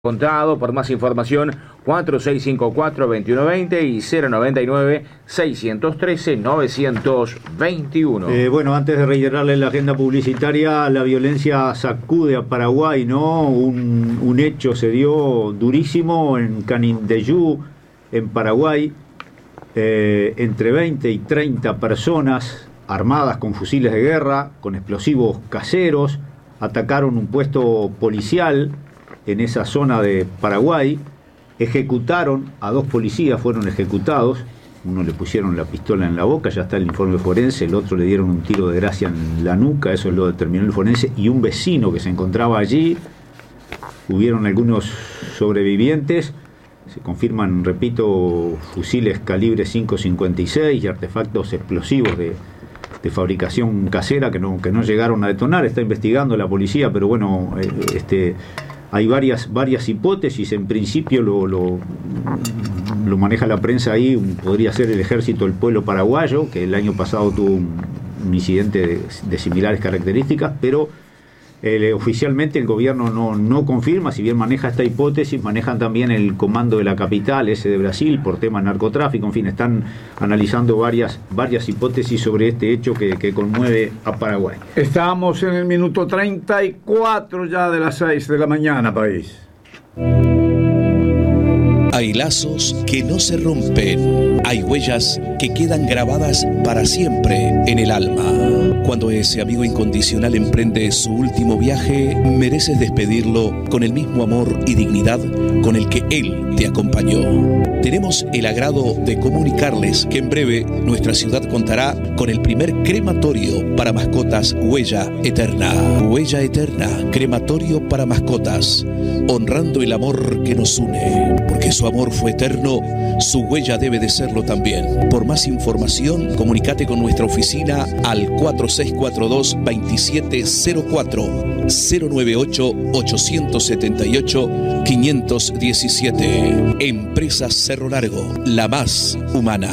Contado. Por más información 4654-2120 y 099-613-921. Bueno, antes de reiterarle la agenda publicitaria, la violencia sacude a Paraguay, ¿no? Un hecho se dio durísimo en Canindeyú, en Paraguay, entre 20 y 30 personas armadas con fusiles de guerra, con explosivos caseros, atacaron un puesto policial en esa zona de Paraguay, ejecutaron a 2 policías, fueron ejecutados, uno le pusieron la pistola en la boca, ya está el informe forense, el otro le dieron un tiro de gracia en la nuca, eso lo determinó el forense, y un vecino que se encontraba allí. Hubieron algunos sobrevivientes, se confirman, repito, fusiles calibre 5.56 y artefactos explosivos de fabricación casera que no llegaron a detonar. Está investigando la policía, pero bueno, hay varias hipótesis. En principio lo maneja la prensa ahí, podría ser el ejército del pueblo paraguayo, que el año pasado tuvo un incidente de similares características, pero oficialmente el gobierno no confirma. Si bien maneja esta hipótesis, manejan también el comando de la capital, ese de Brasil, por temas de narcotráfico. En fin, están analizando varias hipótesis sobre este hecho que conmueve a Paraguay. Estamos en el minuto 34 ya de las 6 de la mañana, país. Hay lazos que no se rompen, hay huellas que quedan grabadas para siempre en el alma. Cuando ese amigo incondicional emprende su último viaje, mereces despedirlo con el mismo amor y dignidad con el que él te acompañó. Tenemos el agrado de comunicarles que en breve nuestra ciudad contará con el primer crematorio para mascotas Huella Eterna. Huella Eterna, crematorio para mascotas, honrando el amor que nos une. Porque su amor fue eterno, su huella debe de serlo también. Por más información, comunícate con nuestra oficina al 4642-2704 098-878-517. Empresas Cerro Largo, la más humana.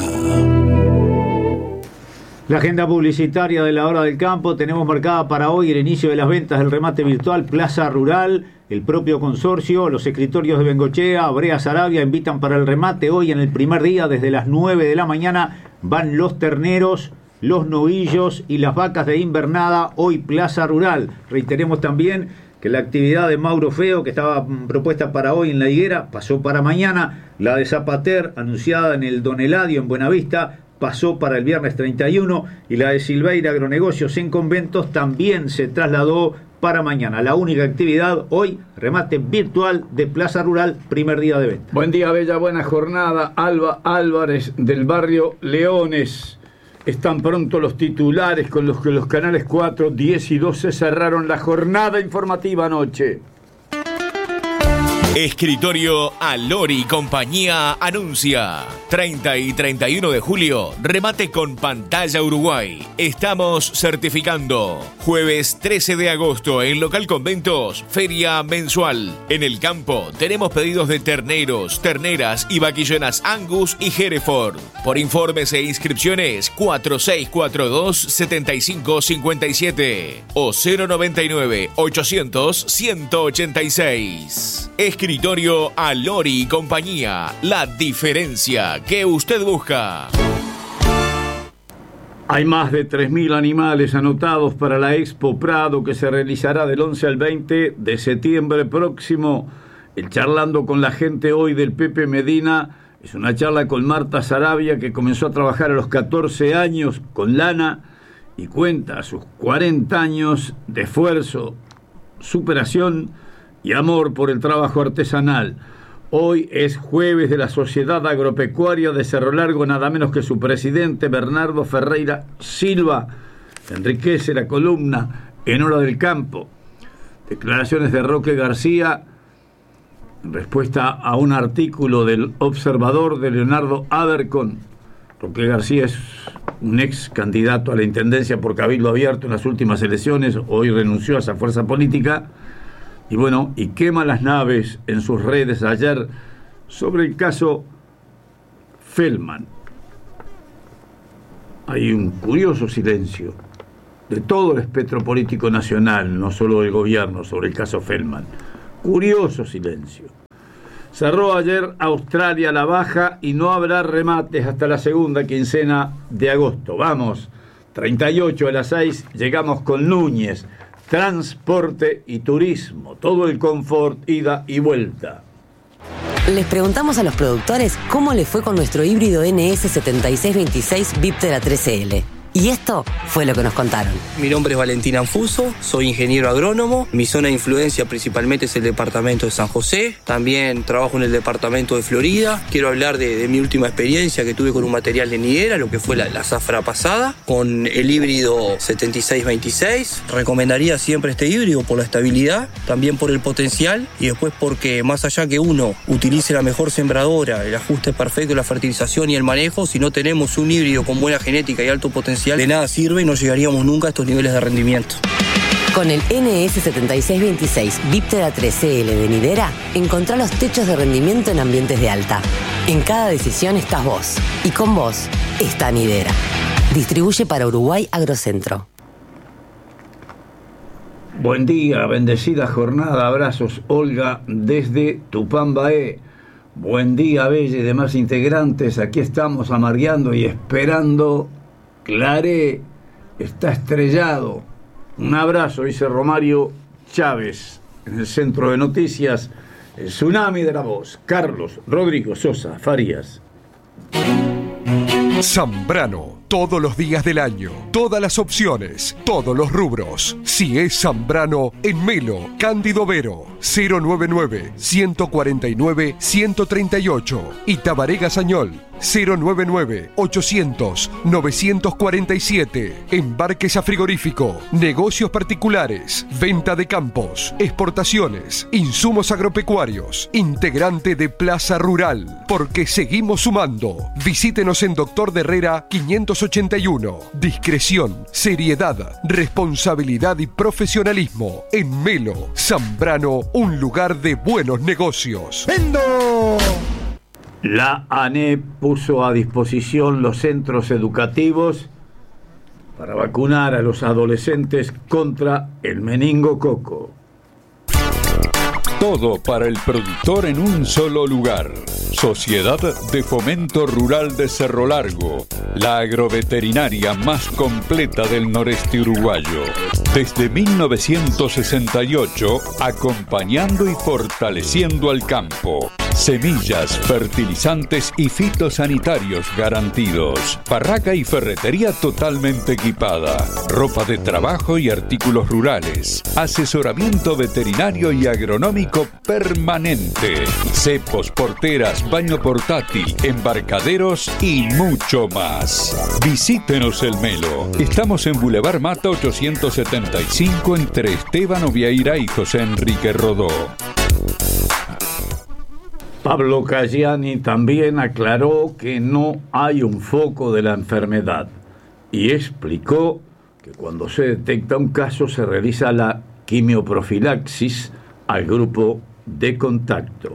La agenda publicitaria de la Hora del Campo tenemos marcada para hoy el inicio de las ventas del remate virtual Plaza Rural. El propio consorcio, los escritorios de Bengochea, Brea Sarabia invitan para el remate. Hoy en el primer día, desde las 9 de la mañana, van los terneros, los novillos y las vacas de invernada. Hoy Plaza Rural. Reiteremos también que la actividad de Mauro Feo, que estaba propuesta para hoy en La Higuera, pasó para mañana. La de Zapater, anunciada en el Don Eladio en Buenavista, pasó para el viernes 31, y la de Silveira Agronegocios en Conventos también se trasladó para mañana. La única actividad hoy, remate virtual de Plaza Rural, primer día de venta. Buen día, bella, buena jornada. Alba Álvarez del barrio Leones. Están pronto los titulares con los que los canales 4, 10 y 12 cerraron la jornada informativa anoche. Escritorio Alori Compañía anuncia 30 y 31 de julio, remate con pantalla Uruguay. Estamos certificando. Jueves 13 de agosto en Local Conventos, feria mensual. En el campo tenemos pedidos de terneros, terneras y vaquillonas Angus y Hereford. Por informes e inscripciones 4642-7557 o 099-800-186. Escritorio Alori y Compañía, la diferencia que usted busca. Hay más de 3.000 animales anotados para la Expo Prado, que se realizará del 11 al 20 de septiembre próximo. El Charlando con la gente hoy del Pepe Medina es una charla con Marta Sarabia, que comenzó a trabajar a los 14 años con lana y cuenta sus 40 años de esfuerzo, superación y amor por el trabajo artesanal. Hoy es jueves de la Sociedad Agropecuaria de Cerro Largo, nada menos que su presidente Bernardo Ferreira Silva enriquece la columna en Hora del Campo. Declaraciones de Roque García en respuesta a un artículo del Observador de Leonardo Abercon. Roque García es un ex candidato a la intendencia por Cabildo Abierto en las últimas elecciones, hoy renunció a esa fuerza política. Y bueno, y quema las naves en sus redes ayer sobre el caso Feldman. Hay un curioso silencio de todo el espectro político nacional, no solo del gobierno, sobre el caso Feldman. Curioso silencio. Cerró ayer Australia la baja y no habrá remates hasta la segunda quincena de agosto. Vamos, 38 a las 6, llegamos con Núñez, transporte y turismo, todo el confort, ida y vuelta. Les preguntamos a los productores cómo le fue con nuestro híbrido NS7626 Viptera 13L. Y esto fue lo que nos contaron. Mi nombre es Valentín Anfuso, soy ingeniero agrónomo. Mi zona de influencia principalmente es el departamento de San José. También trabajo en el departamento de Florida. Quiero hablar de mi última experiencia que tuve con un material de nidera, lo que fue la zafra pasada, con el híbrido 7626. Recomendaría siempre este híbrido por la estabilidad, también por el potencial y después porque más allá que uno utilice la mejor sembradora, el ajuste perfecto, la fertilización y el manejo, si no tenemos un híbrido con buena genética y alto potencial, de nada sirve y no llegaríamos nunca a estos niveles de rendimiento. Con el NS7626 Viptera 13L de nidera, encontrá los techos de rendimiento en ambientes de alta. En cada decisión estás vos, y con vos está Nidera. Distribuye para Uruguay Agrocentro. Buen día, bendecida jornada, abrazos, Olga, desde Tupambaé. Buen día, Belle y demás integrantes, aquí estamos amargueando y esperando. Claré está estrellado. Un abrazo, dice Romario Chávez, en el centro de noticias, el tsunami de la voz. Carlos Rodrigo Sosa Farías. Zambrano, todos los días del año, todas las opciones, todos los rubros. Si es Zambrano, en Melo, Cándido Vero, 099-149-138 y Tabaré Gazañol, 099-800-947. Embarques a frigorífico, negocios particulares, venta de campos, exportaciones, insumos agropecuarios, integrante de Plaza Rural, porque seguimos sumando. Visítenos en Doctor de Herrera 581. Discreción, seriedad, responsabilidad y profesionalismo. En Melo, Zambrano, un lugar de buenos negocios. ¡Vendo! La ANE puso a disposición los centros educativos para vacunar a los adolescentes contra el meningococo. Todo para el productor en un solo lugar. Sociedad de Fomento Rural de Cerro Largo, la agroveterinaria más completa del noreste uruguayo. Desde 1968, acompañando y fortaleciendo al campo. Semillas, fertilizantes y fitosanitarios garantidos. Barraca y ferretería totalmente equipada. Ropa de trabajo y artículos rurales. Asesoramiento veterinario y agronómico permanente. Cepos, porteras, baño portátil, embarcaderos y mucho más. Visítenos el Melo. Estamos en Boulevard Mata 875 entre Esteban Oviaira y José Enrique Rodó. Pablo Cayani también aclaró que no hay un foco de la enfermedad y explicó que cuando se detecta un caso se realiza la quimioprofilaxis al grupo de contacto.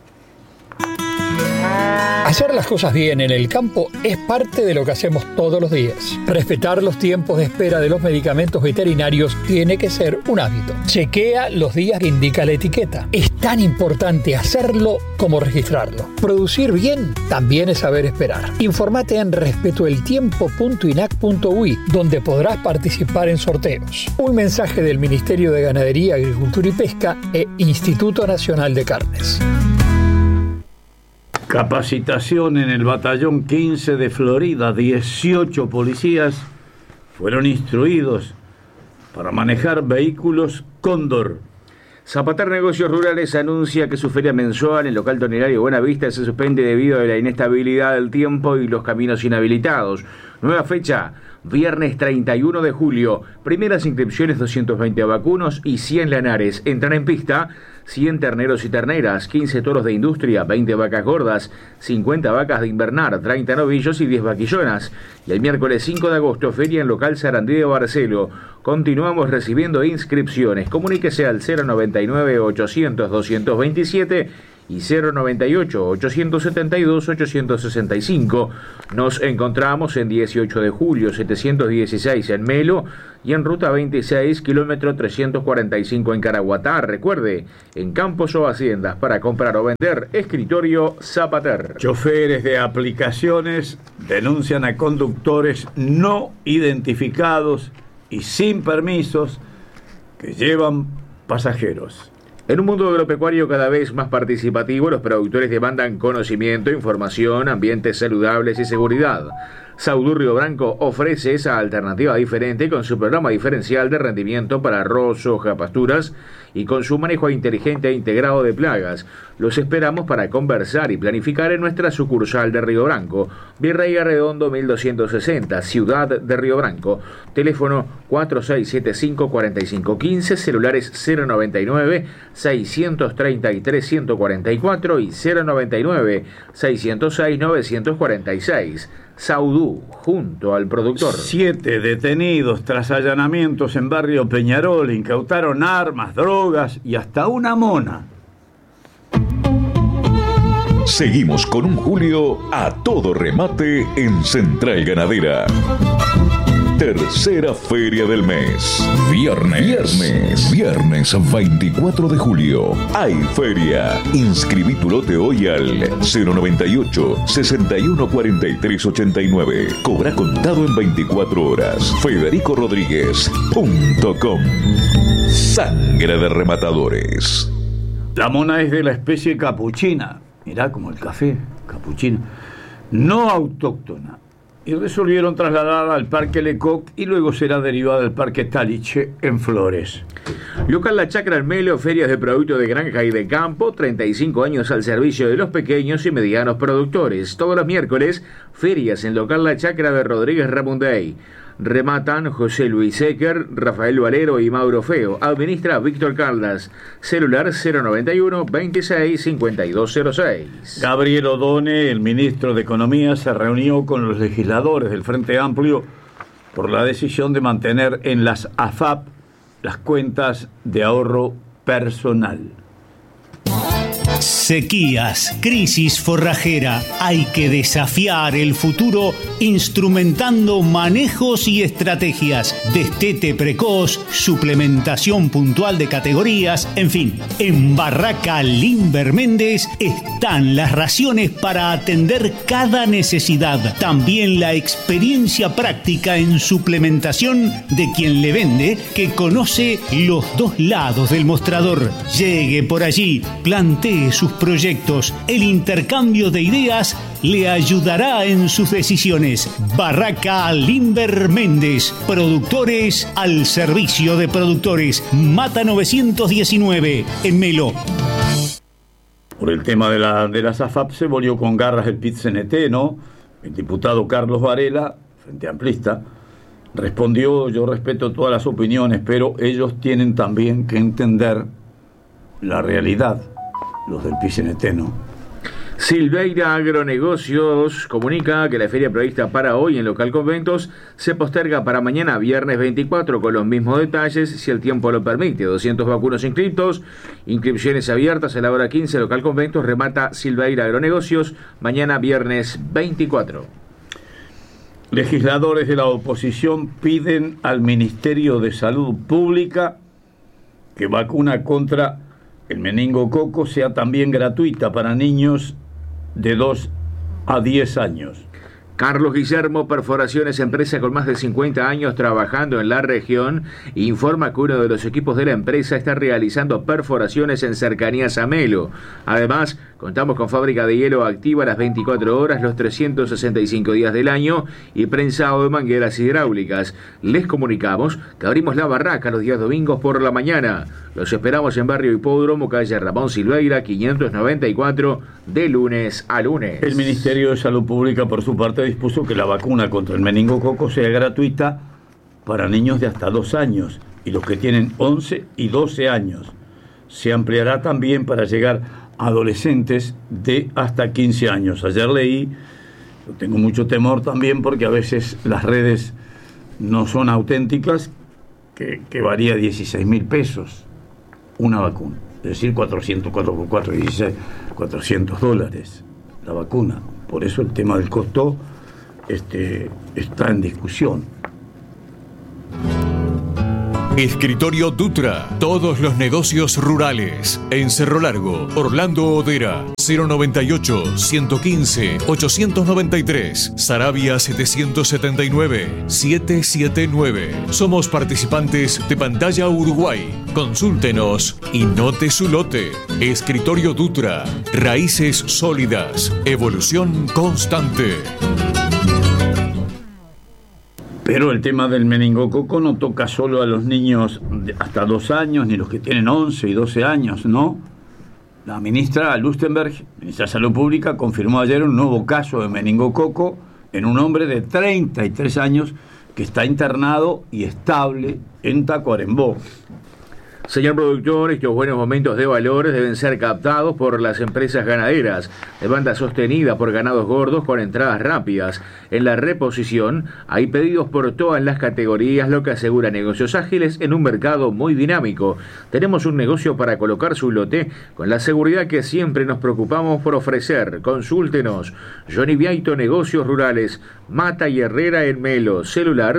Hacer las cosas bien en el campo es parte de lo que hacemos todos los días. Respetar los tiempos de espera de los medicamentos veterinarios tiene que ser un hábito. Chequea los días que indica la etiqueta. Es tan importante hacerlo como registrarlo. Producir bien también es saber esperar. Informate en respetoeltiempo.inac.ui, donde podrás participar en sorteos. Un mensaje del Ministerio de Ganadería, Agricultura y Pesca e Instituto Nacional de Carnes. Capacitación en el Batallón 15 de Florida. 18 policías fueron instruidos para manejar vehículos Cóndor. Zapater Negocios Rurales anuncia que su feria mensual en el local tonelario Buenavista se suspende debido a la inestabilidad del tiempo y los caminos inhabilitados. Nueva fecha, viernes 31 de julio. Primeras inscripciones 220 vacunos y 100 lanares. Entran en pista 100 terneros y terneras, 15 toros de industria, 20 vacas gordas, 50 vacas de invernar, 30 novillos y 10 vaquillonas. Y el miércoles 5 de agosto, feria en local Sarandí de Barcelo. Continuamos recibiendo inscripciones. Comuníquese al 099-800-227 y 098-872-865. Nos encontramos en 18 de julio, 716 en Melo y en Ruta 26, kilómetro 345 en Caraguatá. Recuerde, en campos o haciendas para comprar o vender, Escritorio Zapater. Choferes de aplicaciones denuncian a conductores no identificados y sin permisos que llevan pasajeros. En un mundo agropecuario cada vez más participativo, los productores demandan conocimiento, información, ambientes saludables y seguridad. Saudú Río Branco ofrece esa alternativa diferente con su programa diferencial de rendimiento para arroz, soja, pasturas y con su manejo inteligente e integrado de plagas. Los esperamos para conversar y planificar en nuestra sucursal de Río Branco, Virrey Arredondo 1260, Ciudad de Río Branco. Teléfono 4675-4515, celulares 099-633-144 y 099-606-946. Saudú, junto al productor. 7 detenidos tras allanamientos en barrio Peñarol, incautaron armas, drogas y hasta una mona. Seguimos con un julio a todo remate en Central Ganadera. Tercera feria del mes. Viernes 24 de julio. Hay feria. Inscribí tu lote hoy al 098-614389. Cobra contado en 24 horas. FedericoRodríguez.com. Sangre de rematadores. La mona es de la especie capuchina. Mirá como el café, capuchina. No autóctona. Y resolvieron trasladarla al Parque Lecoq y luego será derivada al Parque Taliche en Flores. Local La Chacra en Melo, ferias de productos de granja y de campo, 35 años al servicio de los pequeños y medianos productores. Todos los miércoles, ferias en Local La Chacra de Rodríguez Ramondey. Rematan José Luis Ecker, Rafael Valero y Mauro Feo. Administra Víctor Caldas. Celular 091-26-5206. Gabriel Odone, el ministro de Economía, se reunió con los legisladores del Frente Amplio por la decisión de mantener en las AFAP las cuentas de ahorro personal. Sequías, crisis forrajera. Hay que desafiar el futuro instrumentando manejos y estrategias. Destete precoz, suplementación puntual de categorías, en fin. En Barraca Limber Méndez están las raciones para atender cada necesidad. También la experiencia práctica en suplementación de quien le vende, que conoce los dos lados del mostrador. Llegue por allí, plantee sus proyectos. El intercambio de ideas le ayudará en sus decisiones. Barraca Limber Méndez, productores al servicio de productores. Mata 919 en Melo. Por el tema de las AFAP se volvió con garras el PIT-CNT, ¿no? El diputado Carlos Varela, Frente Amplista, respondió: yo respeto todas las opiniones, pero ellos tienen también que entender la realidad. Los del PIT-CNT, ¿no? Silveira Agronegocios comunica que la feria prevista para hoy en Local Conventos se posterga para mañana, viernes 24, con los mismos detalles, si el tiempo lo permite. 200 vacunos inscriptos, inscripciones abiertas a la hora 15, Local Conventos. Remata Silveira Agronegocios, mañana, viernes 24. Legisladores de la oposición piden al Ministerio de Salud Pública que vacuna contra el meningococo sea también gratuita para niños de 2 a 10 años. Carlos Guillermo Perforaciones, empresa con más de 50 años trabajando en la región, informa que uno de los equipos de la empresa está realizando perforaciones en cercanías a Melo. Además, contamos con fábrica de hielo activa las 24 horas, los 365 días del año y prensado de mangueras hidráulicas. Les comunicamos que abrimos la barraca los días domingos por la mañana. Los esperamos en Barrio Hipódromo, calle Ramón Silveira, 594, de lunes a lunes. El Ministerio de Salud Pública, por su parte, dispuso que la vacuna contra el meningococo sea gratuita para niños de hasta 2 años y los que tienen 11 y 12 años. Se ampliará también para llegar a adolescentes de hasta 15 años. Ayer leí, yo tengo mucho temor también porque a veces las redes no son auténticas, que varía 16.000 pesos una vacuna. decir 400, 4 por 4, 16, $400 la vacuna. Por eso el tema del costo está en discusión. Escritorio Dutra, todos los negocios rurales. En Cerro Largo, Orlando Odera, 098-115-893, Saravia 779-779. Somos participantes de Pantalla Uruguay. Consúltenos y note su lote. Escritorio Dutra, raíces sólidas, evolución constante. Pero el tema del meningococo no toca solo a los niños hasta 2 años, ni los que tienen 11 y 12 años, ¿no? La ministra Lustenberg, ministra de Salud Pública, confirmó ayer un nuevo caso de meningococo en un hombre de 33 años que está internado y estable en Tacuarembó. Señor productor, estos buenos momentos de valores deben ser captados por las empresas ganaderas. Demanda sostenida por ganados gordos con entradas rápidas. En la reposición hay pedidos por todas las categorías, lo que asegura negocios ágiles en un mercado muy dinámico. Tenemos un negocio para colocar su lote con la seguridad que siempre nos preocupamos por ofrecer. Consúltenos. Johnny Viaito, Negocios Rurales, Mata y Herrera en Melo. Celular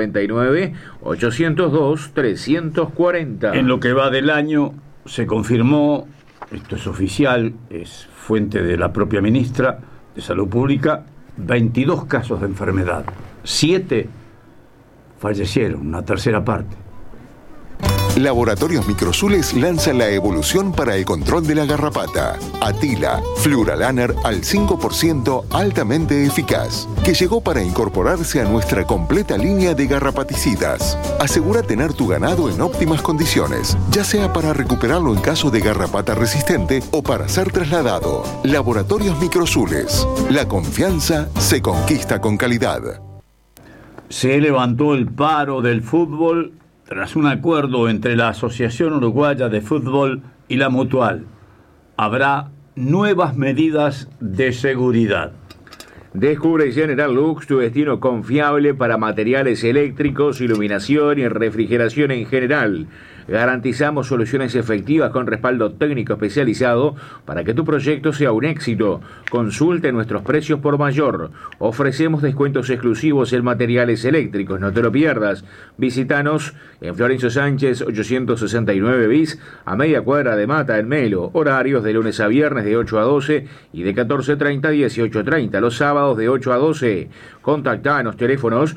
099-802-340. En lo que va del año se confirmó, esto es oficial, es fuente de la propia ministra de Salud Pública, 22 casos de enfermedad. 7 fallecieron, una tercera parte. Laboratorios Microsules lanza la evolución para el control de la garrapata. Atila, Fluralaner al 5% altamente eficaz, que llegó para incorporarse a nuestra completa línea de garrapaticidas. Asegura tener tu ganado en óptimas condiciones, ya sea para recuperarlo en caso de garrapata resistente o para ser trasladado. Laboratorios Microsules. La confianza se conquista con calidad. Se levantó el paro del fútbol tras un acuerdo entre la Asociación Uruguaya de Fútbol y la Mutual. Habrá nuevas medidas de seguridad. Descubre General Lux, tu destino confiable para materiales eléctricos, iluminación y refrigeración en general. Garantizamos soluciones efectivas con respaldo técnico especializado para que tu proyecto sea un éxito. Consulte nuestros precios por mayor. Ofrecemos descuentos exclusivos en materiales eléctricos, no te lo pierdas. Visítanos en Florencio Sánchez 869 bis, a media cuadra de Mata en Melo. Horarios de lunes a viernes de 8 a 12 y de 14:30 a 18:30. Los sábados de 8 a 12. Contactanos, teléfonos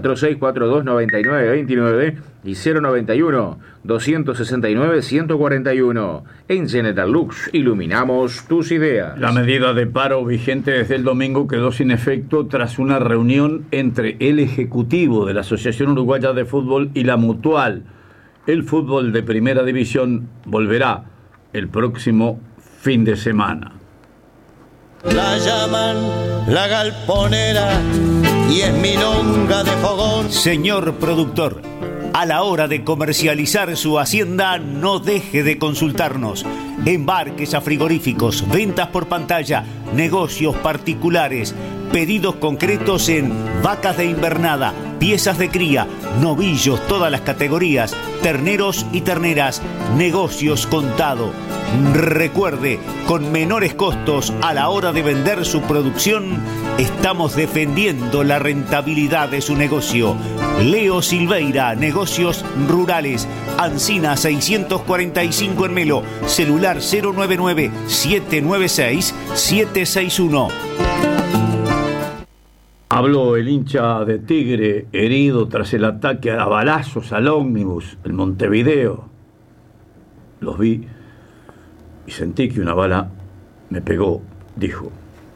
4642-9929 y 091-269-141. En General Lux iluminamos tus ideas. La medida de paro vigente desde el domingo quedó sin efecto tras una reunión entre el Ejecutivo de la Asociación Uruguaya de Fútbol y la Mutual. El fútbol de primera división volverá el próximo fin de semana. La llaman la galponera y es milonga de fogón. Señor productor, a la hora de comercializar su hacienda, no deje de consultarnos. Embarques a frigoríficos, ventas por pantalla, negocios particulares, pedidos concretos en vacas de invernada, piezas de cría, novillos, todas las categorías, terneros y terneras, negocios contado. Recuerde, con menores costos a la hora de vender su producción, estamos defendiendo la rentabilidad de su negocio. Leo Silveira, Negocios Rurales, Ancina 645 en Melo, celular 099-796-761. Habló el hincha de Tigre, herido tras el ataque a balazos al ómnibus en Montevideo. Los vi y sentí que una bala me pegó, dijo.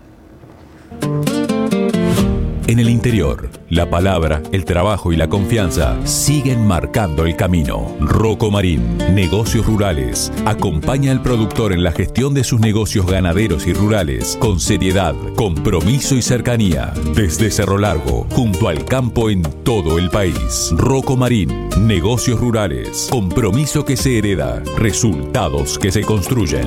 En el interior, la palabra, el trabajo y la confianza siguen marcando el camino. Rocco Marín, Negocios Rurales. Acompaña al productor en la gestión de sus negocios ganaderos y rurales con seriedad, compromiso y cercanía. Desde Cerro Largo, junto al campo en todo el país. Rocco Marín, Negocios Rurales. Compromiso que se hereda, resultados que se construyen.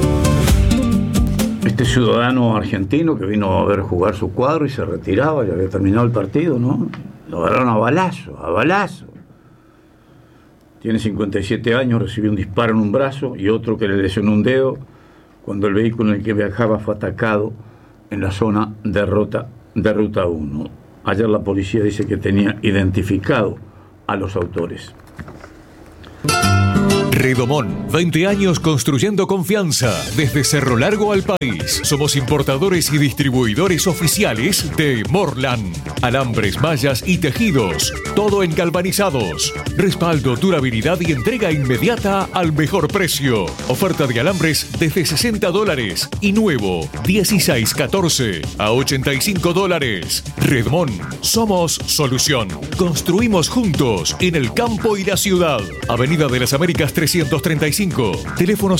Este ciudadano argentino que vino a ver jugar su cuadro y se retiraba, ya había terminado el partido, ¿no? Lo agarraron a balazo, a balazo. tiene 57 años, recibió un disparo en un brazo y otro que le lesionó un dedo cuando el vehículo en el que viajaba fue atacado en la zona de Ruta 1. Ayer la policía dice que tenía identificado a los autores. Redomón, 20 años construyendo confianza desde Cerro Largo al país. Somos importadores y distribuidores oficiales de Morlan. Alambres, mallas y tejidos, todo en galvanizados. Respaldo, durabilidad y entrega inmediata al mejor precio. Oferta de alambres desde $60 y nuevo 1614 a $85. Redomón, somos solución. Construimos juntos en el campo y la ciudad. Avenida de las Américas 335, teléfono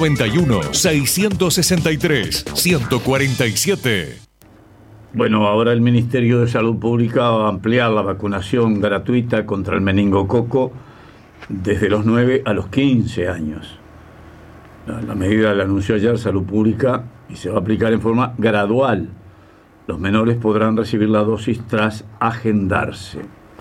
091-663-147. Bueno, ahora el Ministerio de Salud Pública va a ampliar la vacunación gratuita contra el meningococo desde los 9 a los 15 años. La medida la anunció ayer Salud Pública y se va a aplicar en forma gradual. Los menores podrán recibir la dosis tras agendarse.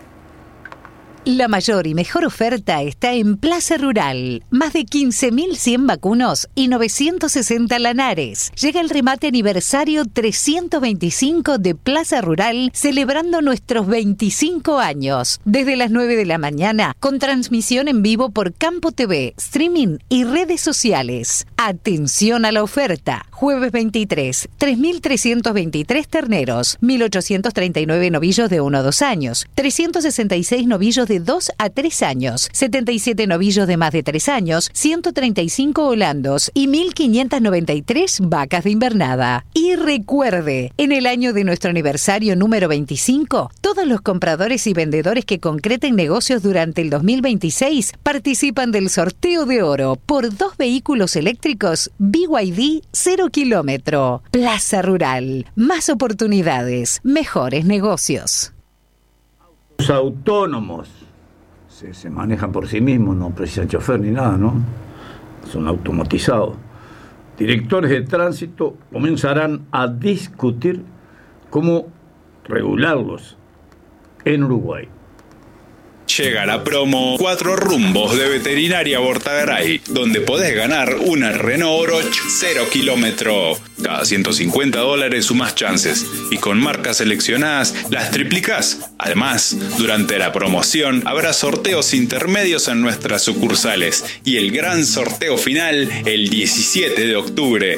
La mayor y mejor oferta está en Plaza Rural. Más de 15.100 vacunos y 960 lanares. Llega el remate aniversario 325 de Plaza Rural, celebrando nuestros 25 años. Desde las 9 de la mañana, con transmisión en vivo por Campo TV, streaming y redes sociales. Atención a la oferta. Jueves 23, 3.323 terneros, 1.839 novillos de 1 a 2 años, 366 novillos de 2 a 3 años, 77 novillos de más de 3 años, 135 holandos y 1.593 vacas de invernada. Y recuerde, en el año de nuestro aniversario número 25, todos los compradores y vendedores que concreten negocios durante el 2026 participan del sorteo de oro por 2 vehículos eléctricos BYD 0 kilómetro. Plaza Rural, más oportunidades, mejores negocios. Los autónomos se manejan por sí mismos, no precisan chofer ni nada, ¿no? Son automatizados. Directores de tránsito comenzarán a discutir cómo regularlos en Uruguay. Llega la promo 4 rumbos de Veterinaria Bortagaray, donde podés ganar una Renault Oroch 0 kilómetro. Cada $150 sumás chances y con marcas seleccionadas las triplicás. Además, durante la promoción habrá sorteos intermedios en nuestras sucursales y el gran sorteo final el 17 de octubre.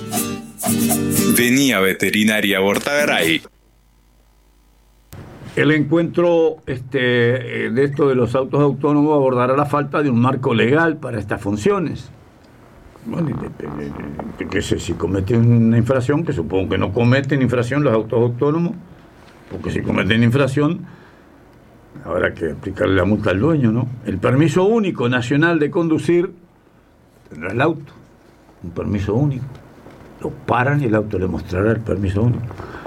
Vení a Veterinaria Bortagaray. El encuentro de esto de los autos autónomos abordará la falta de un marco legal para estas funciones. Bueno, que si cometen una infracción, que supongo que no cometen infracción los autos autónomos, porque si cometen infracción habrá que aplicarle la multa al dueño, ¿no? El permiso único nacional de conducir tendrá el auto, un permiso único. Lo paran y el auto le mostrará el permiso único.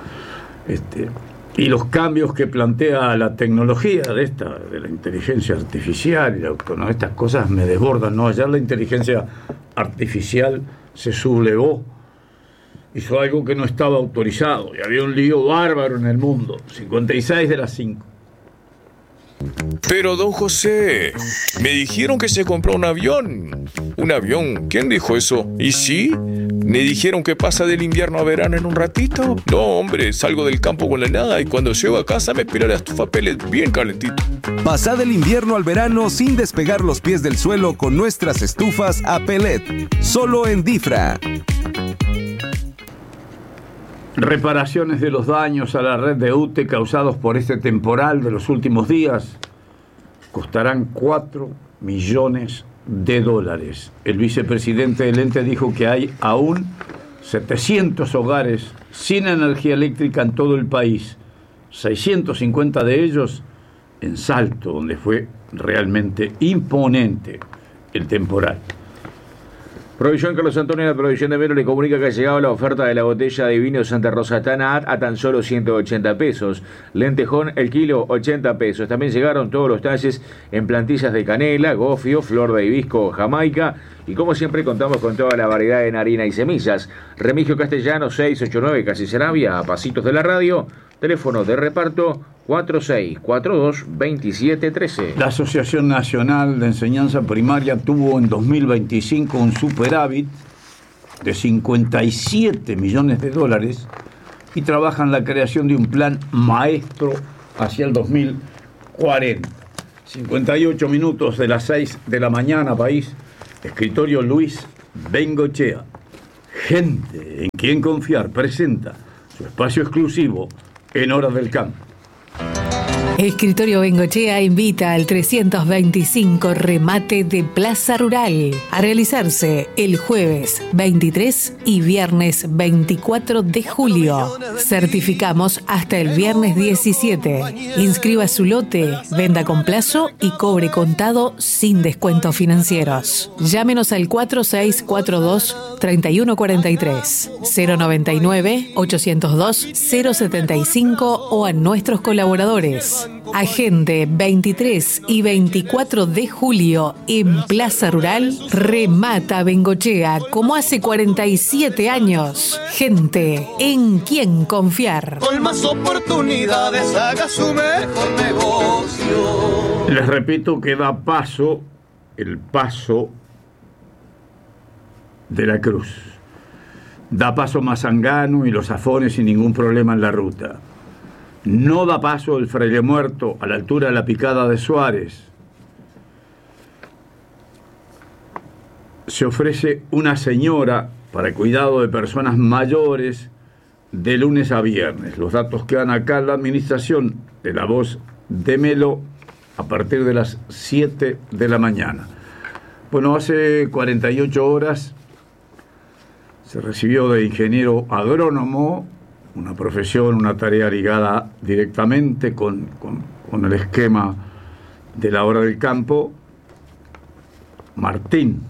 Y los cambios que plantea la tecnología de la inteligencia artificial y la autonomía, estas cosas me desbordan, ¿no? Ayer la inteligencia artificial se sublevó, hizo algo que no estaba autorizado y había un lío bárbaro en el mundo. 56 de las 5. Pero don José, me dijeron que se compró un avión. ¿Un avión? ¿Quién dijo eso? ¿Y sí? ¿Me dijeron que pasa del invierno a verano en un ratito? No, hombre, salgo del campo con la nada y cuando llego a casa me espera la estufa pellet bien calentito. Pasá del invierno al verano sin despegar los pies del suelo con nuestras estufas a pellet. Solo en Difra. Reparaciones de los daños a la red de UTE causados por este temporal de los últimos días costarán $4 millones. El vicepresidente del ente dijo que hay aún 700 hogares sin energía eléctrica en todo el país, 650 de ellos en Salto, donde fue realmente imponente el temporal. Provisión Carlos Antonio de la Provisión de Melo le comunica que ha llegado la oferta de la botella de vino Santa Rosa Tanat a tan solo 180 pesos. Lentejón, el kilo, 80 pesos. También llegaron todos los talles en plantillas de canela, gofio, flor de hibisco, jamaica Y como siempre contamos con toda la variedad en harina y semillas. Remigio Castellano 689 Casi Sarabia, a pasitos de la radio. Teléfono de reparto 4642-2713. La Asociación Nacional de Enseñanza Primaria tuvo en 2025 un superávit de $57 millones y trabaja en la creación de un plan maestro hacia el 2040. 58 minutos de las 6 de la mañana, país. Escritorio Luis Bengochea. Gente en quien confiar presenta su espacio exclusivo en Horas del Campo. Escritorio Bengochea invita al 325 remate de Plaza Rural a realizarse el jueves 23 y viernes 24 de julio. Certificamos hasta el viernes 17. Inscriba su lote, venda con plazo y cobre contado sin descuentos financieros. Llámenos al 4642-3143, 099-802-075 o a nuestros colaboradores. Agende 23 y 24 de julio en Plaza Rural. Remata Bengochea como hace 47 años. Gente en quien confiar. Con más oportunidades haga su mejor negocio. Les repito que da paso, el paso de la Cruz. Da paso Mazangano y los Safones sin ningún problema en la ruta. No da paso el Fraile Muerto a la altura de la Picada de Suárez. Se ofrece una señora para el cuidado de personas mayores de lunes a viernes. Los datos quedan acá en la administración de La Voz de Melo a partir de las 7 de la mañana. Bueno, hace 48 horas se recibió de ingeniero agrónomo, una profesión, una tarea ligada directamente con el esquema de la Hora del Campo, Martín,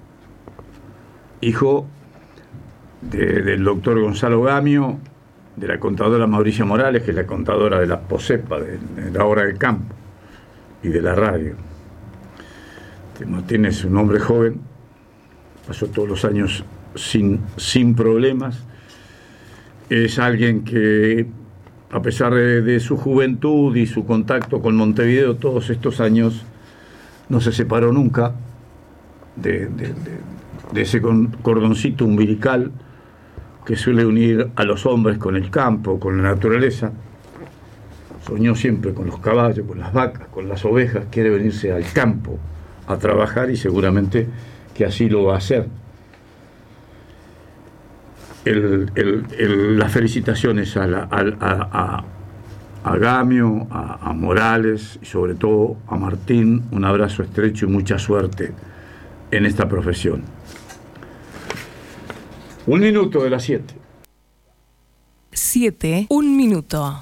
hijo del doctor Gonzalo Gamio, de la contadora Mauricia Morales, que es la contadora de la POSEPA, de la Hora del Campo y de la radio. Martín es un hombre joven, pasó todos los años sin problemas. Es alguien que, a pesar de su juventud y su contacto con Montevideo todos estos años, no se separó nunca de ese cordoncito umbilical que suele unir a los hombres con el campo, con la naturaleza. Soñó siempre con los caballos, con las vacas, con las ovejas. Quiere venirse al campo a trabajar y seguramente que así lo va a hacer. Las felicitaciones a Gamio, a Morales y sobre todo a Martín. Un abrazo estrecho y mucha suerte en esta profesión. 1 minuto de las 7. 7, 1 minuto.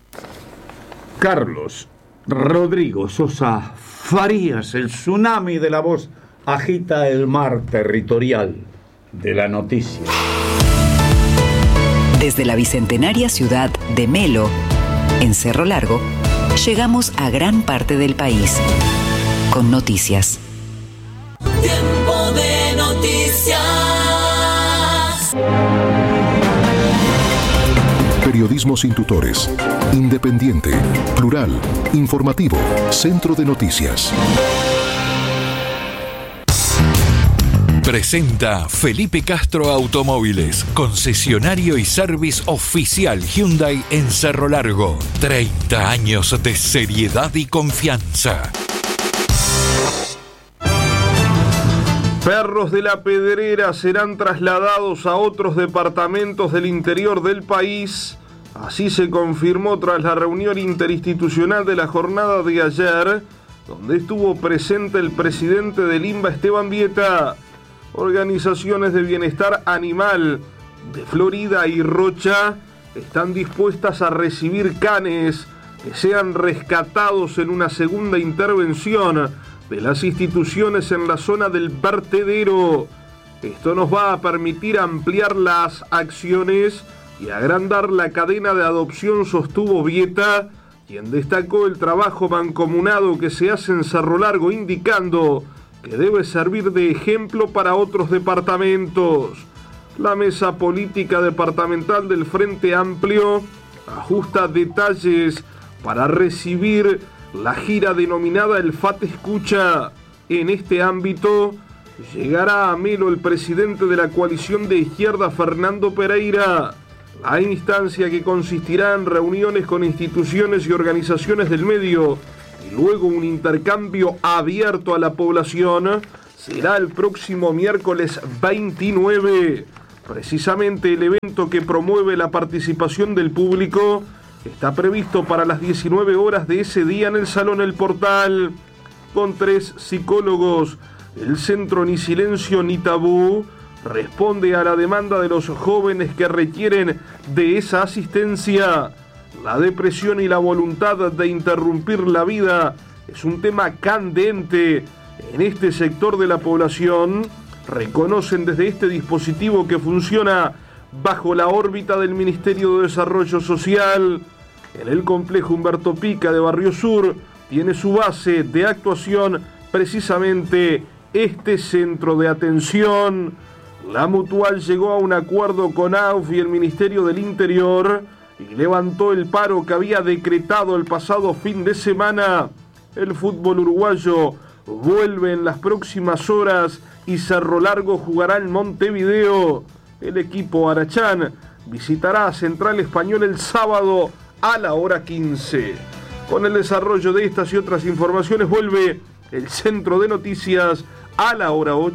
Carlos Rodrigo Sosa Farías, el tsunami de La Voz, agita el mar territorial de la noticia. Desde la bicentenaria ciudad de Melo, en Cerro Largo, llegamos a gran parte del país con noticias. Tiempo de noticias. Periodismo sin tutores, independiente, plural, informativo, Centro de Noticias. Presenta Felipe Castro Automóviles, concesionario y service oficial Hyundai en Cerro Largo. 30 años de seriedad y confianza. Perros de la Pedrera serán trasladados a otros departamentos del interior del país. Así se confirmó tras la reunión interinstitucional de la jornada de ayer, donde estuvo presente el presidente del INBA, Esteban Vieta. Organizaciones de bienestar animal de Florida y Rocha están dispuestas a recibir canes que sean rescatados en una segunda intervención de las instituciones en la zona del vertedero. Esto nos va a permitir ampliar las acciones y agrandar la cadena de adopción, sostuvo Vieta, quien destacó el trabajo mancomunado que se hace en Cerro Largo, indicando que debe servir de ejemplo para otros departamentos. La mesa política departamental del Frente Amplio ajusta detalles para recibir la gira denominada El FAT Escucha. En este ámbito llegará a Melo el presidente de la coalición de izquierda, Fernando Pereira. La instancia, que consistirá en reuniones con instituciones y organizaciones del medio y luego un intercambio abierto a la población, será el próximo miércoles 29. Precisamente el evento que promueve la participación del público está previsto para las 19 horas de ese día en el Salón El Portal, con 3 psicólogos. El Centro Ni Silencio Ni Tabú responde a la demanda de los jóvenes que requieren de esa asistencia. La depresión y la voluntad de interrumpir la vida es un tema candente en este sector de la población. Reconocen desde este dispositivo, que funciona bajo la órbita del Ministerio de Desarrollo Social. En el complejo Humberto Pica de Barrio Sur tiene su base de actuación precisamente este centro de atención. La Mutual llegó a un acuerdo con AUF y el Ministerio del Interior y levantó el paro que había decretado el pasado fin de semana. El fútbol uruguayo vuelve en las próximas horas y Cerro Largo jugará en Montevideo. El equipo Arachán visitará a Central Español el sábado a la hora 15. Con el desarrollo de estas y otras informaciones vuelve el Centro de Noticias a la hora 8.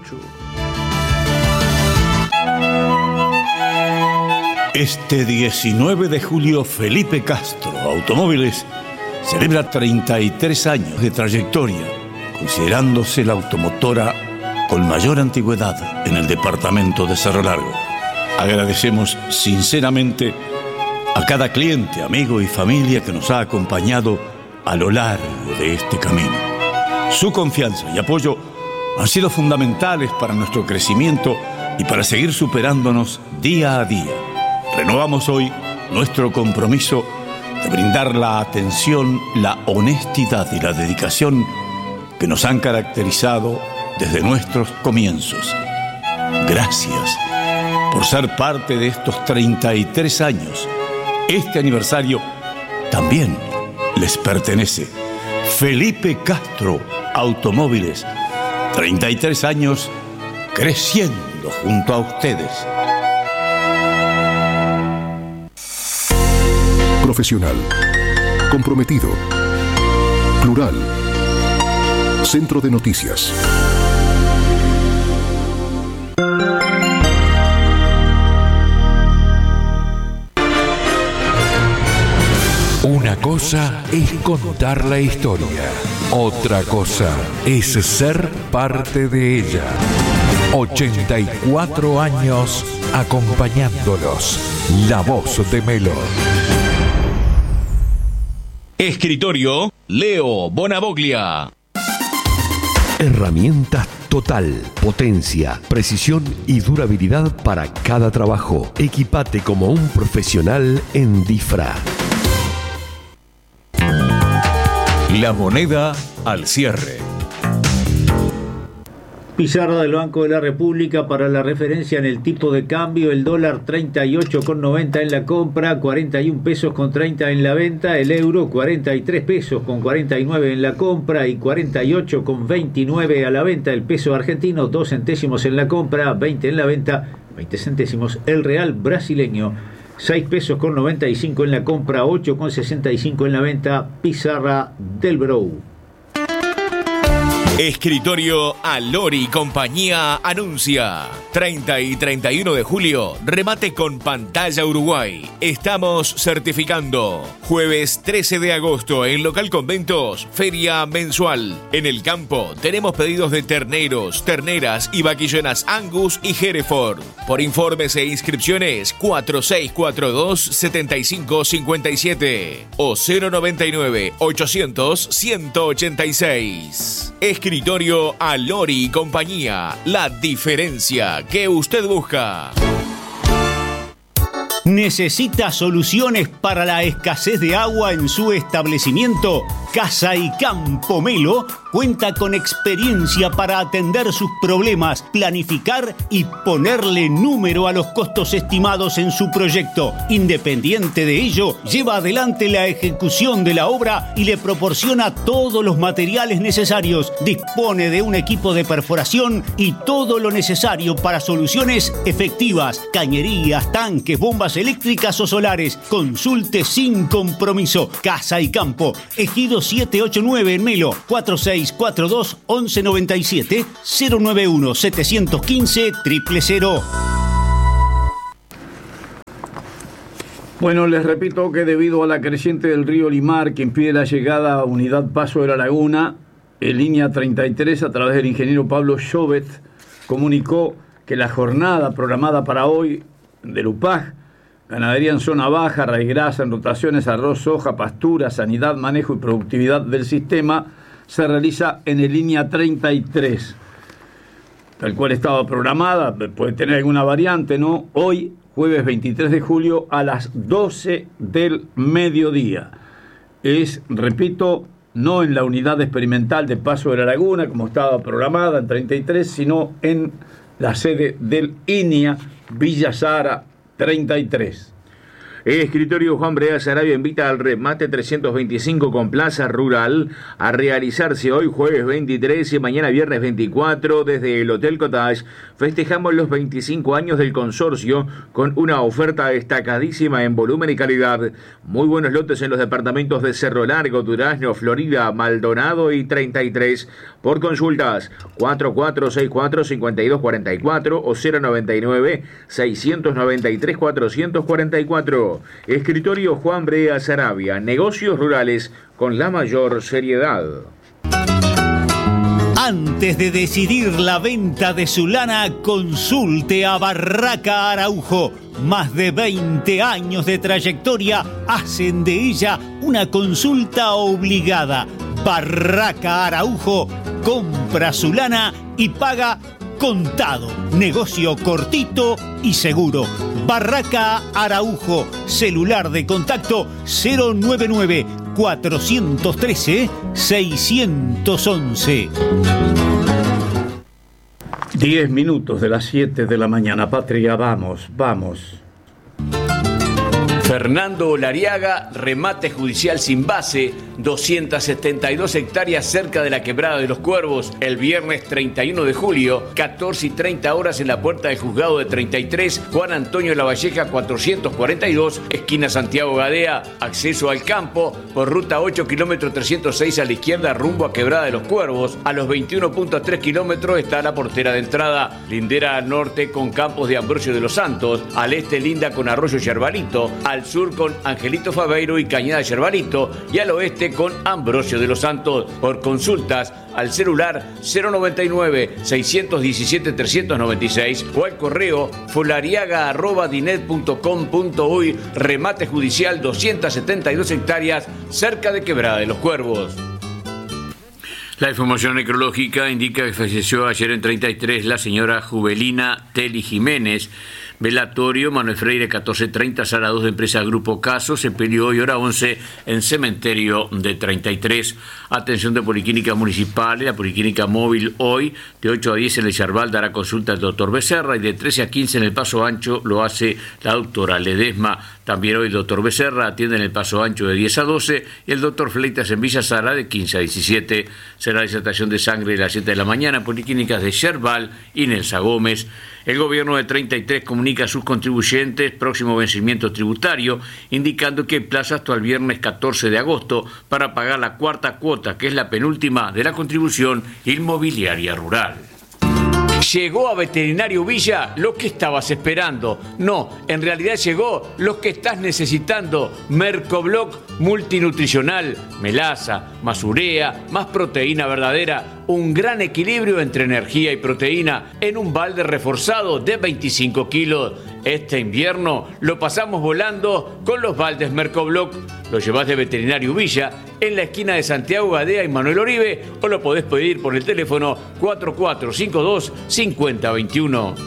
Este 19 de julio, Felipe Castro Automóviles celebra 33 años de trayectoria, considerándose la automotora con mayor antigüedad en el departamento de Cerro Largo. Agradecemos sinceramente a cada cliente, amigo y familia que nos ha acompañado a lo largo de este camino. Su confianza y apoyo han sido fundamentales para nuestro crecimiento y para seguir superándonos día a día. Renovamos hoy nuestro compromiso de brindar la atención, la honestidad y la dedicación que nos han caracterizado desde nuestros comienzos. Gracias por ser parte de estos 33 años. Este aniversario también les pertenece. Felipe Castro Automóviles, 33 años creciendo junto a ustedes. Profesional, comprometido, plural, Centro de Noticias. Una cosa es contar la historia, otra cosa es ser parte de ella. 84 años acompañándolos. La voz de Melo. Escritorio Leo Bonavoglia. Herramientas Total, potencia, precisión y durabilidad para cada trabajo. Equipate como un profesional en Difra. La moneda al cierre. Pizarra del Banco de la República para la referencia en el tipo de cambio: el dólar 38,90 en la compra, 41 pesos con 30 en la venta; el euro 43 pesos con 49 en la compra y 48 con 29 a la venta; el peso argentino 2 centésimos en la compra, 20 en la venta, 20 centésimos; el real brasileño 6 pesos con 95 en la compra, 8 con 65 en la venta. Pizarra del Brou. Escritorio Alori Compañía anuncia 30 y 31 de julio, remate con Pantalla Uruguay. Estamos certificando. Jueves 13 de agosto en Local Conventos, feria mensual. En el campo tenemos pedidos de terneros, terneras y vaquillonas Angus y Hereford. Por informes e inscripciones 4642-7557 o 099-800-186. Escritorio Alori y Compañía, la diferencia que usted busca. ¿Necesita soluciones para la escasez de agua en su establecimiento? Casa y Campo Melo cuenta con experiencia para atender sus problemas, planificar y ponerle número a los costos estimados en su proyecto. Independiente de ello, lleva adelante la ejecución de la obra y le proporciona todos los materiales necesarios. Dispone de un equipo de perforación y todo lo necesario para soluciones efectivas, cañerías, tanques, bombas eléctricas o solares. Consulte sin compromiso. Casa y Campo, Ejido 789 en Melo, 4642-1197, 091-715-000. Bueno, les repito que debido a la creciente del río Limar que impide la llegada a Unidad Paso de la Laguna, en línea 33, a través del ingeniero Pablo Llobet, comunicó que la jornada programada para hoy del UPAG, ganadería en zona baja, raigrasa, en rotaciones, arroz, soja, pastura, sanidad, manejo y productividad del sistema, se realiza en el línea 33, tal cual estaba programada. Puede tener alguna variante, ¿no? Hoy, jueves 23 de julio, a las 12 del mediodía. Es, repito, no en la unidad experimental de Paso de la Laguna, como estaba programada en 33, sino en la sede del INIA, Villa Sara 33. El escritorio Juan Brea Sarabia invita al remate 325 con Plaza Rural a realizarse hoy jueves 23 y mañana viernes 24 desde el Hotel Cottage. Festejamos los 25 años del consorcio con una oferta destacadísima en volumen y calidad. Muy buenos lotes en los departamentos de Cerro Largo, Durazno, Florida, Maldonado y 33. Por consultas 4464-5244 o 099-693-444. Escritorio Juan Brea Sarabia, negocios rurales con la mayor seriedad. Antes de decidir la venta de su lana, consulte a Barraca Araujo. Más de 20 años de trayectoria hacen de ella una consulta obligada. Barraca Araujo compra su lana y paga contado. Negocio cortito y seguro. Barraca Araujo. Celular de contacto 099-413-611. 10 minutos de las 7 de la mañana. Patria, vamos. Fernando Olariaga, remate judicial sin base, 272 hectáreas cerca de la Quebrada de los Cuervos, el viernes 31 de julio, 14:30 horas en la puerta del juzgado de 33, Juan Antonio Lavalleja 442, esquina Santiago Gadea, acceso al campo, por ruta 8, kilómetro 306 a la izquierda, rumbo a Quebrada de los Cuervos. A los 21.3 kilómetros está la portera de entrada, lindera al norte con Campos de Ambrosio de los Santos, al este linda con Arroyo Yerbalito, al sur con Angelito Fabeiro y Cañada Yerbalito, y al oeste con Ambrosio de los Santos. Por consultas al celular 099-617-396 o al correo folariaga@dinet.com.uy. Remate judicial 272 hectáreas cerca de Quebrada de los Cuervos. La información necrológica indica que falleció ayer en 33 la señora Juvelina Teli Jiménez. Velatorio Manuel Freire 14:30, sala 2 de empresa Grupo Caso, sepelio hoy hora 11 en cementerio de 33. Atención de Policlínicas Municipales, la Policlínica Móvil hoy de 8 a 10 en el Charbal dará consulta al doctor Becerra y de 13 a 15 en el Paso Ancho lo hace la doctora Ledesma. También hoy el doctor Becerra atiende en el Paso Ancho de 10 a 12 y el doctor Fleitas en Villa Sara de 15 a 17. Será disertación de sangre a las 7 de la mañana, Policlínicas de Charbal y Nelsa Gómez. El gobierno de 33 comunica a sus contribuyentes próximo vencimiento tributario, indicando que hay plazo hasta el viernes 14 de agosto para pagar la cuarta cuota, que es la penúltima de la contribución inmobiliaria rural. Llegó a Veterinario Villa lo que estabas esperando. No, en realidad llegó lo que estás necesitando. Mercobloc multinutricional, melaza, más urea, más proteína verdadera. Un gran equilibrio entre energía y proteína en un balde reforzado de 25 kilos. Este invierno lo pasamos volando con los baldes Mercobloc. Lo llevas de Veterinario Villa en la esquina de Santiago Gadea y Manuel Oribe o lo podés pedir por el teléfono 4452-5021.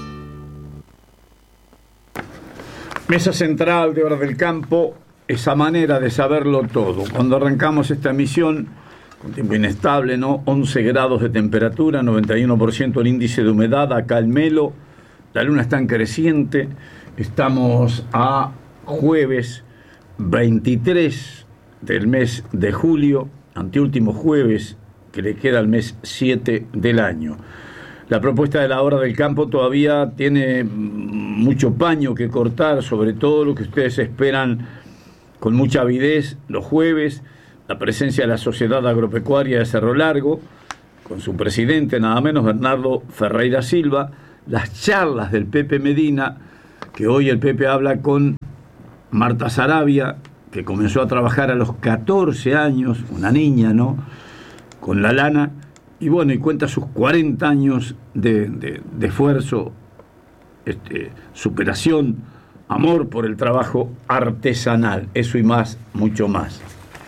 Mesa central de Hora del Campo, esa manera de saberlo todo. Cuando arrancamos esta emisión con tiempo inestable, ¿no? 11 grados de temperatura, 91% el índice de humedad, acá el Melo, la luna está en creciente, estamos a jueves 23 del mes de julio, anteúltimo jueves que le queda al mes 7 del año. La propuesta de la hora del campo todavía tiene mucho paño que cortar, sobre todo lo que ustedes esperan con mucha avidez los jueves, la presencia de la Sociedad Agropecuaria de Cerro Largo, con su presidente nada menos Bernardo Ferreira Silva, las charlas del Pepe Medina, que hoy el Pepe habla con Marta Sarabia, que comenzó a trabajar a los 14 años, una niña, ¿no?, con la lana, y bueno, y cuenta sus 40 años de esfuerzo, superación, amor por el trabajo artesanal, eso y más, mucho más.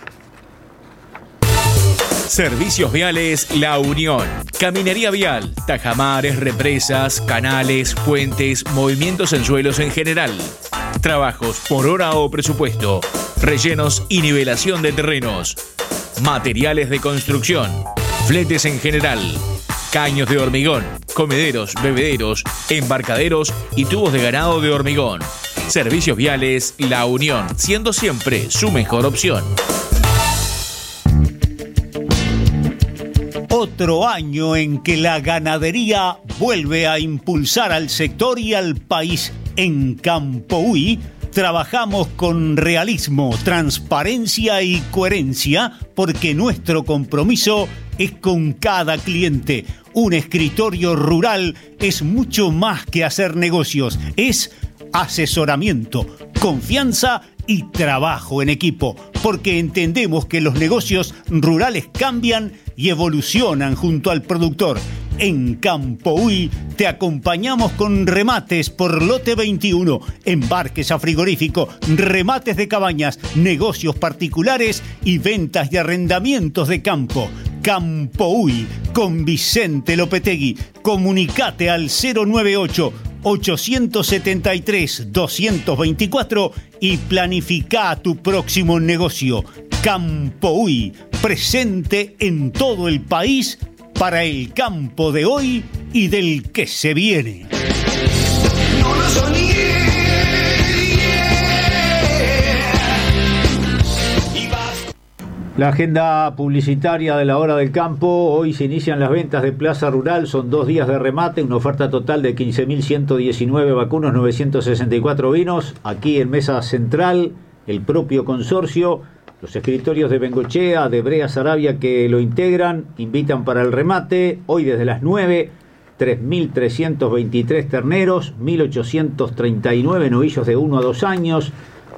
Servicios Viales La Unión. Caminaría vial, tajamares, represas, canales, puentes, movimientos en suelos en general. Trabajos por hora o presupuesto. Rellenos y nivelación de terrenos. Materiales de construcción. Fletes en general. Caños de hormigón. Comederos, bebederos, embarcaderos y tubos de ganado de hormigón. Servicios Viales La Unión, siendo siempre su mejor opción. Otro año en que la ganadería vuelve a impulsar al sector y al país. En Campoui trabajamos con realismo, transparencia y coherencia porque nuestro compromiso es con cada cliente. Un escritorio rural es mucho más que hacer negocios, es asesoramiento, confianza y trabajo en equipo, porque entendemos que los negocios rurales cambian y evolucionan junto al productor. En Campoui te acompañamos con remates por lote 21, embarques a frigorífico, remates de cabañas, negocios particulares y ventas y arrendamientos de campo. Campoui con Vicente Lopetegui. Comunicate al 098-873-224 y planifica tu próximo negocio. Campoui, presente en todo el país para el campo de hoy y del que se viene. No lo soñé. La agenda publicitaria de la hora del campo. Hoy se inician las ventas de Plaza Rural, son 2 días de remate, una oferta total de 15.119 vacunos, 964 vinos. Aquí en Mesa Central, el propio consorcio, los escritorios de Bengochea, de Brea Sarabia que lo integran, invitan para el remate. Hoy desde las 9, 3.323 terneros, 1.839 novillos de 1 a 2 años,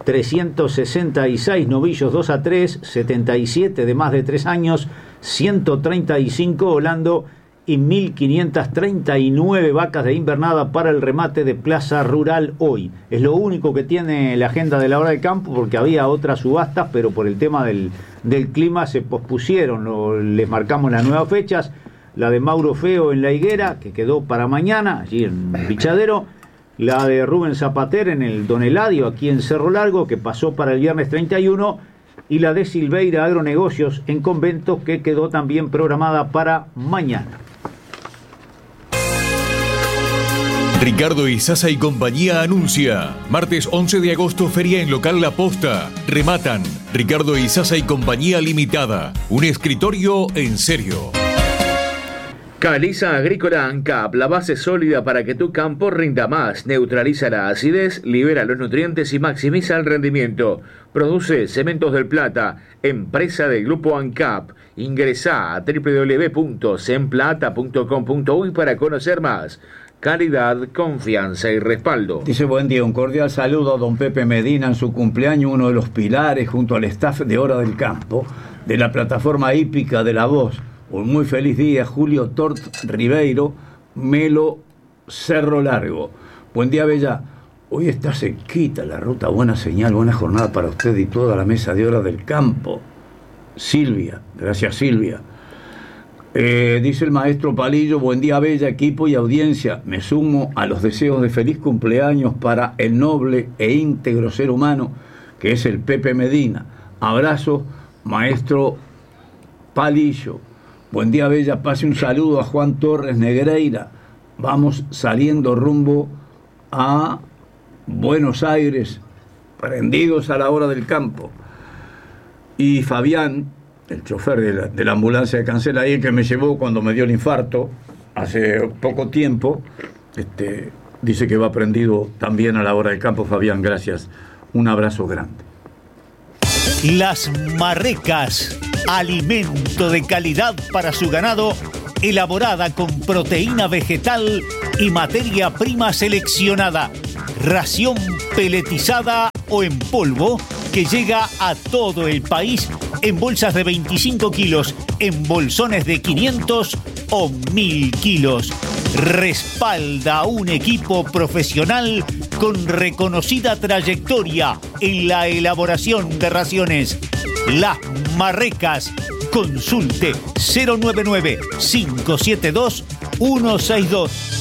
366 novillos 2 a 3, 77 de más de 3 años, 135 holando y 1.539 vacas de invernada para el remate de Plaza Rural hoy. Es lo único que tiene la agenda de la hora del campo, porque había otras subastas, pero por el tema del clima se pospusieron. Les marcamos las nuevas fechas, la de Mauro Feo en La Higuera, que quedó para mañana, allí en Pichadero, la de Rubén Zapater en el Don Eladio, aquí en Cerro Largo, que pasó para el viernes 31, y la de Silveira Agronegocios en Convento, que quedó también programada para mañana. Ricardo Izaza y compañía anuncia. Martes 11 de agosto, feria en local La Posta. Rematan Ricardo Izaza y compañía limitada. Un escritorio en serio. Caliza Agrícola ANCAP, la base sólida para que tu campo rinda más. Neutraliza la acidez, libera los nutrientes y maximiza el rendimiento. Produce Cementos del Plata, empresa del grupo ANCAP. Ingresá a www.cenplata.com.uy para conocer más. Calidad, confianza y respaldo. Dice: buen día, un cordial saludo a don Pepe Medina en su cumpleaños, uno de los pilares junto al staff de Hora del Campo, de la plataforma hípica de La Voz. Un muy feliz día, Julio Tort Ribeiro, Melo, Cerro Largo. Buen día, Bella. Hoy está sequita la ruta, buena señal, buena jornada para usted y toda la mesa de Hora del Campo. Silvia, gracias Silvia. Dice el maestro Palillo: buen día, Bella, equipo y audiencia. Me sumo a los deseos de feliz cumpleaños para el noble e íntegro ser humano que es el Pepe Medina. Abrazo, maestro Palillo. Buen día, Bella. Pase un saludo a Juan Torres Negreira. Vamos saliendo rumbo a Buenos Aires, prendidos a la hora del campo. Y Fabián, el chofer de la ambulancia de Cancela, ahí el que me llevó cuando me dio el infarto hace poco tiempo, dice que va prendido también a la hora del campo. Fabián, gracias. Un abrazo grande. Las Marrecas, alimento de calidad para su ganado, elaborada con proteína vegetal y materia prima seleccionada. Ración peletizada o en polvo que llega a todo el país en bolsas de 25 kilos, en bolsones de 500 o 1000 kilos. Respalda a un equipo profesional con reconocida trayectoria en la elaboración de raciones. Las Marrecas. Consulte 099-572-162.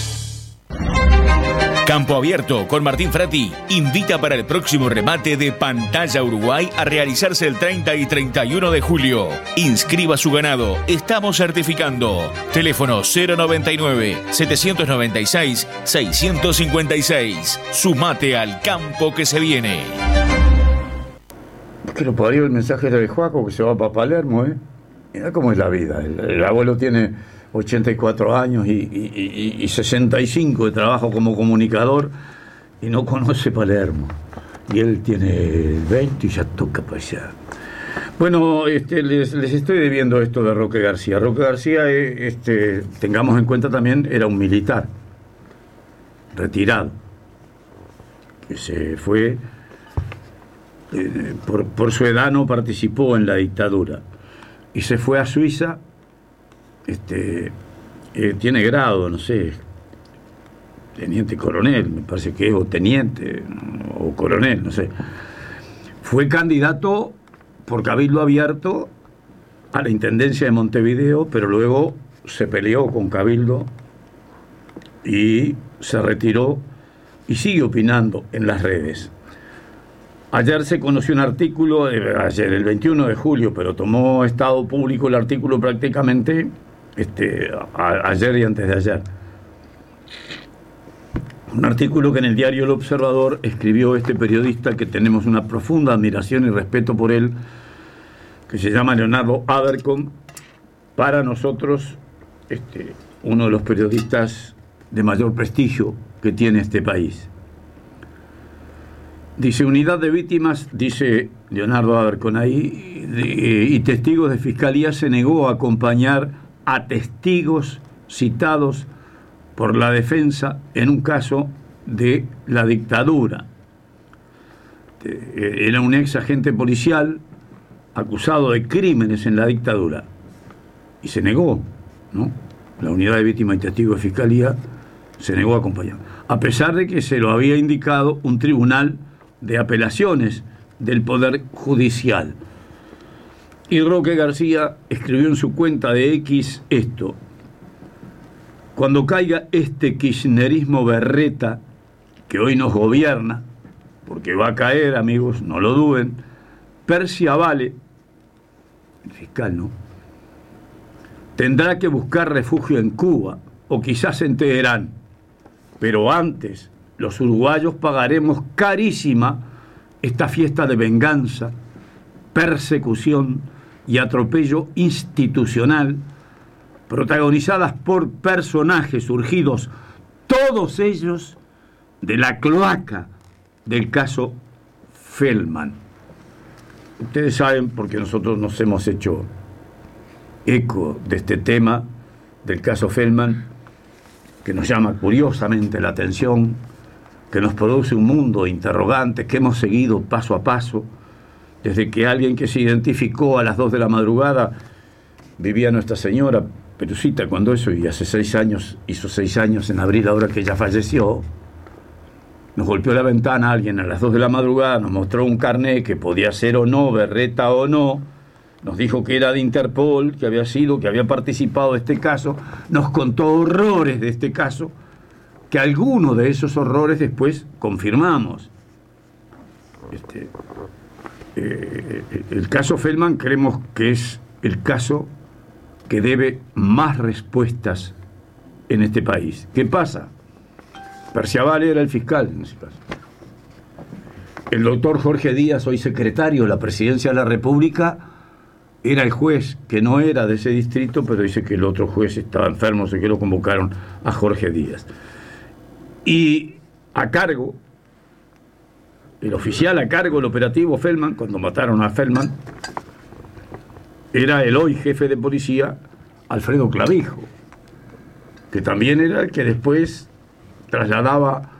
Campo Abierto con Martín Frati invita para el próximo remate de Pantalla Uruguay a realizarse el 30 y 31 de julio. Inscriba su ganado. Estamos certificando. Teléfono 099-796-656. Sumate al campo que se viene. Que lo podría el mensaje de Juaco que se va para Palermo, Mirá cómo es la vida. El abuelo tiene 84 años y 65 de trabajo como comunicador y no conoce Palermo. Y él tiene 20 y ya toca para allá. Bueno, les estoy debiendo esto de Roque García. Roque García, tengamos en cuenta también, era un militar retirado que se fue. Por su edad no participó en la dictadura y se fue a Suiza. Tiene grado, no sé, teniente coronel, me parece que es, o teniente o coronel, no sé. Fue candidato por Cabildo Abierto a la intendencia de Montevideo, pero luego se peleó con Cabildo y se retiró y sigue opinando en las redes. Ayer se conoció un artículo, el 21 de julio, pero tomó estado público el artículo prácticamente ayer y antes de ayer. Un artículo que en el diario El Observador escribió este periodista que tenemos una profunda admiración y respeto por él, que se llama Leonardo Abercon, para nosotros uno de los periodistas de mayor prestigio que tiene este país. Dice, unidad de víctimas, dice Leonardo Abercon ahí, y testigos de fiscalía se negó a acompañar a testigos citados por la defensa en un caso de la dictadura. Era un ex agente policial acusado de crímenes en la dictadura y se negó, ¿no? La unidad de víctimas y testigos de fiscalía se negó a acompañar, a pesar de que se lo había indicado un tribunal de apelaciones del Poder Judicial. Y Roque García escribió en su cuenta de X esto: cuando caiga este kirchnerismo berreta que hoy nos gobierna, porque va a caer, amigos, no lo duden, Persia Vale, el fiscal, ¿no?, tendrá que buscar refugio en Cuba o quizás en Teherán, pero antes los uruguayos pagaremos carísima esta fiesta de venganza, persecución y atropello institucional protagonizadas por personajes surgidos, todos ellos de la cloaca del caso Feldman. Ustedes saben, porque nosotros nos hemos hecho eco de este tema del caso Feldman, que nos llama curiosamente la atención, que nos produce un mundo de interrogantes que hemos seguido paso a paso, desde que alguien que se identificó a las 2 de la madrugada vivía Nuestra Señora, Perucita, cuando eso, y hace 6 años, hizo 6 años en abril, ahora que ella falleció, nos golpeó la ventana alguien a las 2 de la madrugada, nos mostró un carnet que podía ser o no, berreta o no, nos dijo que era de Interpol, que había participado de este caso, nos contó horrores de este caso, que algunos de esos horrores después confirmamos. El caso Feldman creemos que es el caso que debe más respuestas en este país. ¿Qué pasa? Perciabal era el fiscal en ese caso. El doctor Jorge Díaz, hoy secretario de la Presidencia de la República, era el juez, que no era de ese distrito, pero dice que el otro juez estaba enfermo, así que lo convocaron a Jorge Díaz. Y a cargo, el oficial a cargo del operativo Feldman, cuando mataron a Feldman, era el hoy jefe de policía, Alfredo Clavijo, que también era el que después trasladaba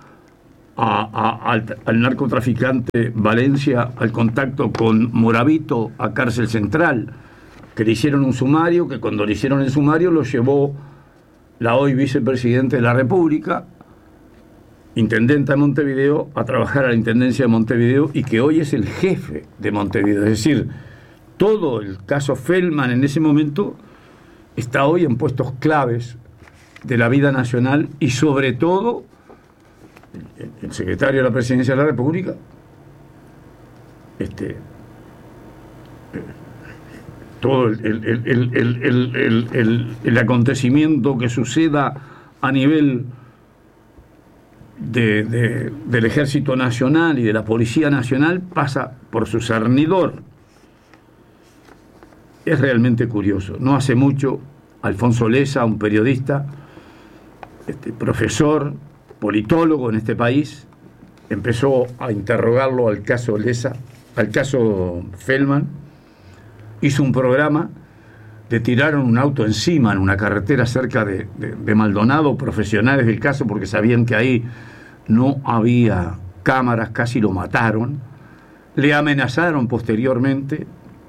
al narcotraficante Valencia al contacto con Moravito a cárcel central, que le hicieron un sumario, que cuando le hicieron el sumario lo llevó la hoy vicepresidente de la República, intendenta de Montevideo, a trabajar a la intendencia de Montevideo, y que hoy es el jefe de Montevideo. Es decir, todo el caso Feldman en ese momento está hoy en puestos claves de la vida nacional, y sobre todo el secretario de la Presidencia de la República, todo el acontecimiento que suceda a nivel del Ejército Nacional y de la Policía Nacional pasa por su cernidor. Es realmente curioso. No hace mucho, Alfonso Lessa, un periodista, profesor, politólogo en este país, empezó a interrogarlo al caso Lessa, al caso Feldman, hizo un programa, le tiraron un auto encima en una carretera cerca de Maldonado, profesionales del caso, porque sabían que ahí no había cámaras, casi lo mataron, le amenazaron posteriormente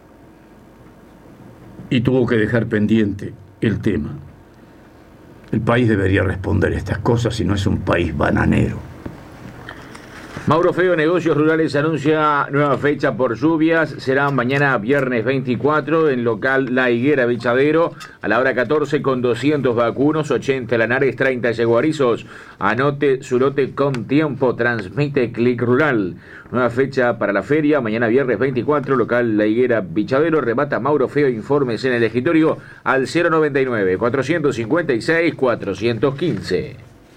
y tuvo que dejar pendiente el tema. El país debería responder estas cosas, si no es un país bananero. Mauro Feo, Negocios Rurales, anuncia nueva fecha por lluvias. Será mañana viernes 24 en local La Higuera Bichadero a la hora 14 con 200 vacunos, 80 Lanares, 30 Yeguarizos. Anote su lote con tiempo, transmite Clic Rural. Nueva fecha para la feria, mañana viernes 24, local La Higuera Bichadero. Remata Mauro Feo, informes en el escritorio al 099 456 415.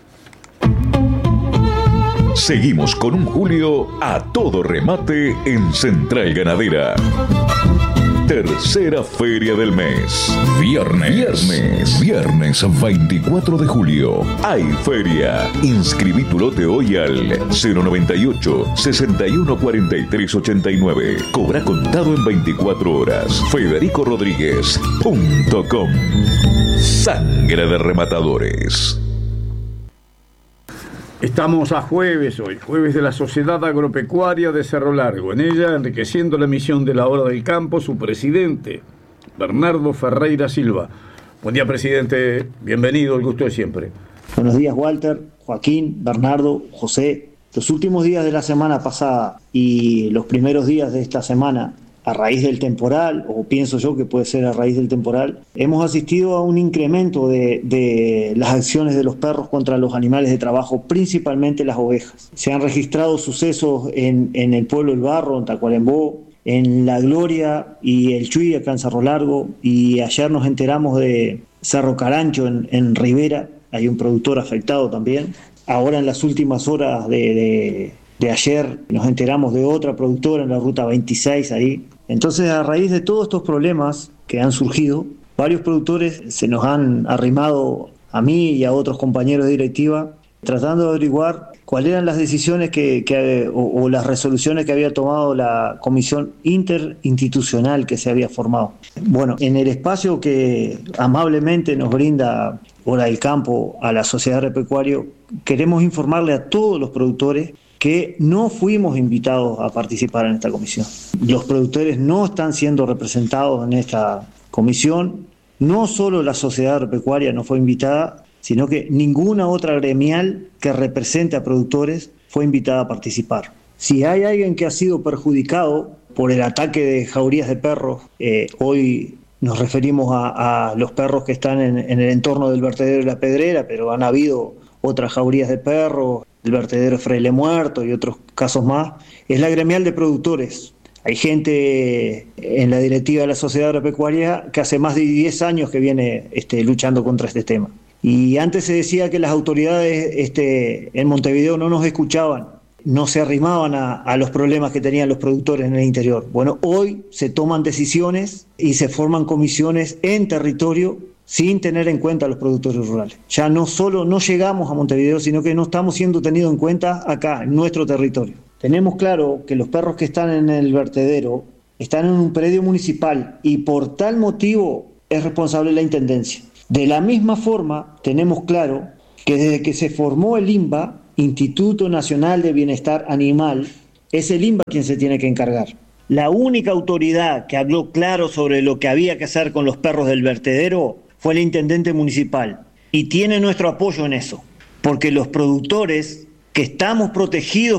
Seguimos con un julio a todo remate en Central Ganadera. Tercera feria del mes. Viernes 24 de julio. Hay feria. Inscribí tu lote hoy al 098 61 43 89. Cobra contado en 24 horas. FedericoRodríguez.com. Sangre de rematadores. Estamos a jueves hoy, jueves de la Sociedad Agropecuaria de Cerro Largo. En ella, enriqueciendo la emisión de La Hora del Campo, su presidente, Bernardo Ferreira Silva. Buen día, presidente. Bienvenido, el gusto de siempre. Buenos días, Walter, Joaquín, Bernardo, José. Los últimos días de la semana pasada y los primeros días de esta semana, a raíz del temporal, o pienso yo que puede ser a raíz del temporal, hemos asistido a un incremento de las acciones de los perros contra los animales de trabajo, principalmente las ovejas. Se han registrado sucesos en el pueblo del Barro, en Tacuarembó, en La Gloria y el Chuy, acá en Cerro Largo, y ayer nos enteramos de Cerro Carancho, en Rivera, hay un productor afectado también. Ahora en las últimas horas de ayer nos enteramos de otra productora en la ruta 26 ahí. Entonces, a raíz de todos estos problemas que han surgido, varios productores se nos han arrimado a mí y a otros compañeros de directiva tratando de averiguar cuáles eran las decisiones o las resoluciones que había tomado la comisión interinstitucional que se había formado. Bueno, en el espacio que amablemente nos brinda Hora del Campo a la Sociedad Agropecuaria, queremos informarle a todos los productores que no fuimos invitados a participar en esta comisión. Los productores no están siendo representados en esta comisión. No solo la Sociedad Agropecuaria no fue invitada, sino que ninguna otra gremial que represente a productores fue invitada a participar. Si hay alguien que ha sido perjudicado por el ataque de jaurías de perros, hoy nos referimos a los perros que están en el entorno del vertedero de La Pedrera, pero han habido otras jaurías de perros, el vertedero Fraile Muerto y otros casos más, es la gremial de productores. Hay gente en la directiva de la Sociedad Agropecuaria que hace más de 10 años que viene luchando contra este tema. Y antes se decía que las autoridades en Montevideo no nos escuchaban, no se arrimaban a los problemas que tenían los productores en el interior. Bueno, hoy se toman decisiones y se forman comisiones en territorio sin tener en cuenta a los productores rurales. Ya no solo no llegamos a Montevideo, sino que no estamos siendo tenidos en cuenta acá, en nuestro territorio. Tenemos claro que los perros que están en el vertedero están en un predio municipal y por tal motivo es responsable la Intendencia. De la misma forma, tenemos claro que desde que se formó el INBA, Instituto Nacional de Bienestar Animal, es el INBA quien se tiene que encargar. La única autoridad que habló claro sobre lo que había que hacer con los perros del vertedero fue el intendente municipal y tiene nuestro apoyo en eso, porque los productores que estamos protegidos